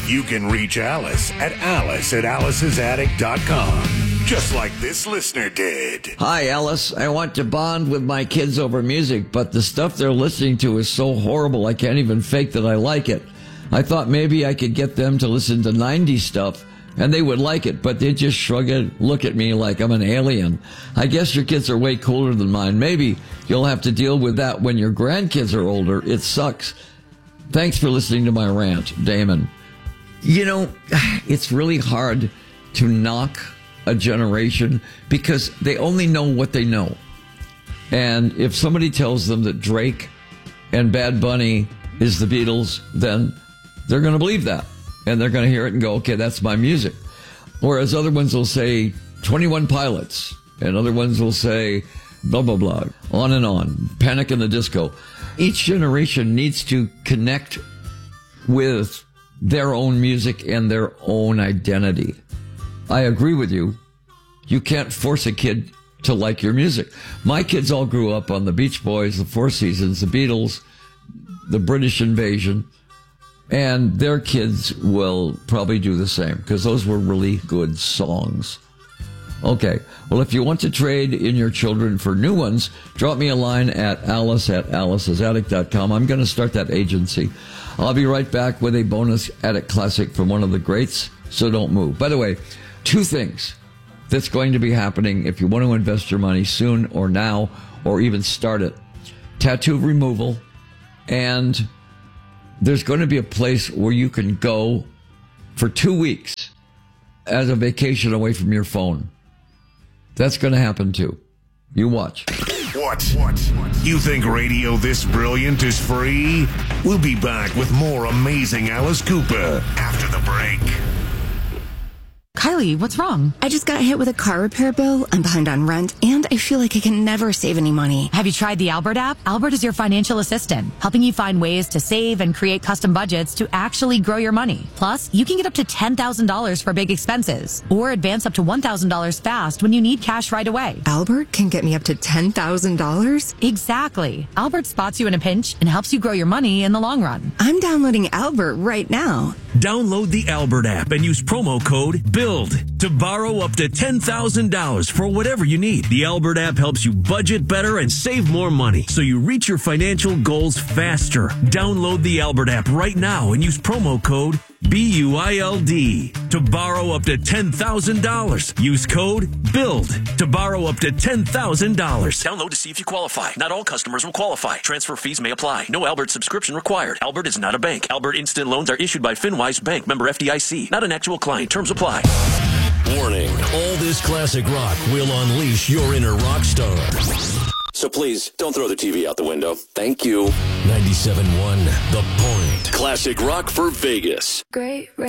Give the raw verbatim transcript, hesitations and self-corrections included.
You can reach Alice at alice at alice's attic dot com, just like this listener did. Hi, Alice. I want to bond with my kids over music, but the stuff they're listening to is so horrible I can't even fake that I like it. I thought maybe I could get them to listen to nineties stuff, and they would like it, but they just shrug and look at me like I'm an alien. I guess your kids are way cooler than mine. Maybe you'll have to deal with that when your grandkids are older. It sucks. Thanks for listening to my rant, Damon. You know, it's really hard to knock a generation because they only know what they know. And if somebody tells them that Drake and Bad Bunny is the Beatles, then they're going to believe that. And they're going to hear it and go, okay, that's my music. Whereas other ones will say twenty-one Pilots, and other ones will say blah, blah, blah, on and on, Panic in the Disco. Each generation needs to connect with their own music and their own identity. I agree with you. You can't force a kid to like your music. My kids all grew up on the Beach Boys, the Four Seasons, the Beatles, the British Invasion, and their kids will probably do the same because those were really good songs. Okay, well, if you want to trade in your children for new ones, drop me a line at alice at alice's attic dot com. I'm going to start that agency. I'll be right back with a bonus Attic Classic from one of the greats, so don't move. By the way, two things that's going to be happening if you want to invest your money soon or now or even start it. Tattoo removal, and there's going to be a place where you can go for two weeks as a vacation away from your phone. That's going to happen too. You watch. What? What? You think radio this brilliant is free? We'll be back with more amazing Alice Cooper after the break. Kylie, what's wrong? I just got hit with a car repair bill. I'm behind on rent, and I feel like I can never save any money. Have you tried the Albert app? Albert is your financial assistant, helping you find ways to save and create custom budgets to actually grow your money. Plus, you can get up to ten thousand dollars for big expenses, or advance up to one thousand dollars fast when you need cash right away. Albert can get me up to ten thousand dollars? Exactly. Albert spots you in a pinch and helps you grow your money in the long run. I'm downloading Albert right now. Download the Albert app and use promo code BUILD to borrow up to ten thousand dollars for whatever you need. The Albert app helps you budget better and save more money so you reach your financial goals faster. Download the Albert app right now and use promo code B U I L D to borrow up to ten thousand dollars. Use code BUILD to borrow up to ten thousand dollars. Download to see if you qualify. Not all customers will qualify. Transfer fees may apply. No Albert subscription required. Albert is not a bank. Albert Instant Loans are issued by FinWise Bank, member F D I C. Not an actual client. Terms apply. Warning, all this classic rock will unleash your inner rock star. So please, don't throw the T V out the window. Thank you. ninety-seven point one The Point. Classic rock for Vegas. Great.